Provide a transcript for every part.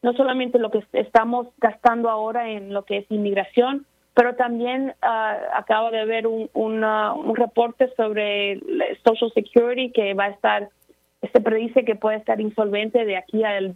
no solamente lo que estamos gastando ahora en lo que es inmigración, pero también acabo de ver un reporte sobre Social Security que va a estar, se predice que puede estar insolvente de aquí al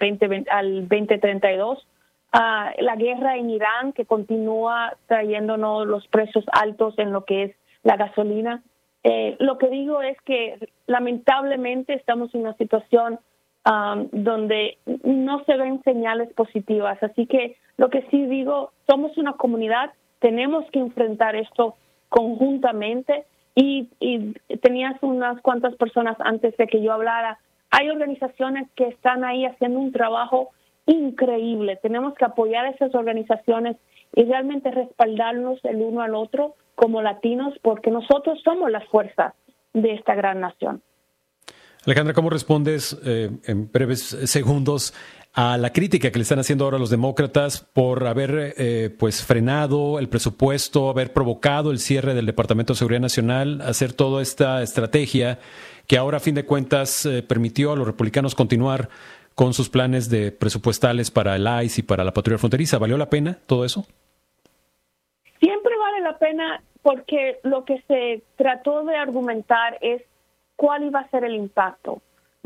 2032. La guerra en Irán, que continúa trayéndonos los precios altos en lo que es la gasolina. Lo que digo es que lamentablemente estamos en una situación donde no se ven señales positivas. Así que lo que sí digo, somos una comunidad, tenemos que enfrentar esto conjuntamente y tenías unas cuantas personas antes de que yo hablara. Hay organizaciones que están ahí haciendo un trabajo increíble. Tenemos que apoyar a esas organizaciones y realmente respaldarnos el uno al otro como latinos, porque nosotros somos la fuerza de esta gran nación. Alejandra, ¿cómo respondes en breves segundos a la crítica que le están haciendo ahora los demócratas por haber frenado el presupuesto, haber provocado el cierre del Departamento de Seguridad Nacional, hacer toda esta estrategia que ahora a fin de cuentas permitió a los republicanos continuar con sus planes de presupuestales para el ICE y para la patrulla fronteriza? ¿Valió la pena todo eso? Siempre vale la pena, porque lo que se trató de argumentar es cuál iba a ser el impacto.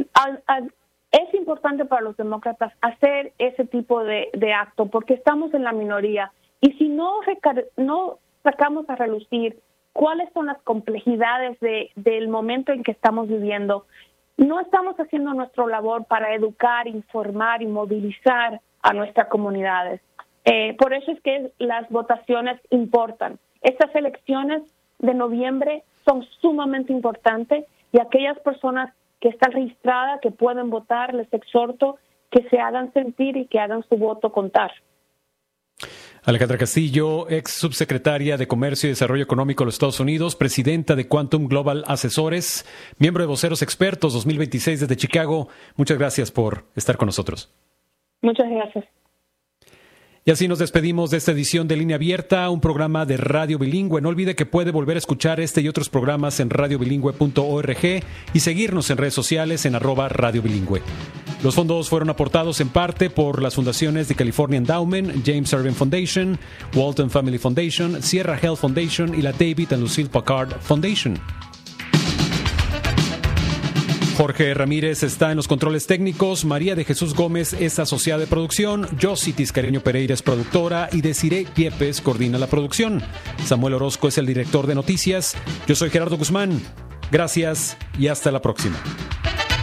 Es importante para los demócratas hacer ese tipo de acto porque estamos en la minoría, y si no sacamos a relucir cuáles son las complejidades del momento en que estamos viviendo, no estamos haciendo nuestra labor para educar, informar y movilizar a nuestras comunidades. Por eso es que las votaciones importan. Estas elecciones de noviembre son sumamente importantes, y aquellas personas que están registradas, que pueden votar, les exhorto que se hagan sentir y que hagan su voto contar. Alejandra Castillo, ex subsecretaria de Comercio y Desarrollo Económico de los Estados Unidos, presidenta de Quantum Global Asesores, miembro de Voceros Expertos 2026 desde Chicago. Muchas gracias por estar con nosotros. Muchas gracias. Y así nos despedimos de esta edición de Línea Abierta, un programa de Radio Bilingüe. No olvide que puede volver a escuchar este y otros programas en radiobilingüe.org y seguirnos en redes sociales en @Radio Bilingüe. Los fondos fueron aportados en parte por las fundaciones de California Endowment, James Irving Foundation, Walton Family Foundation, Sierra Health Foundation y la David and Lucille Packard Foundation. Jorge Ramírez está en los controles técnicos, María de Jesús Gómez es asociada de producción, Josie Tiscareño Pereira es productora y Desiree Yepes coordina la producción. Samuel Orozco es el director de noticias. Yo soy Gerardo Guzmán. Gracias y hasta la próxima.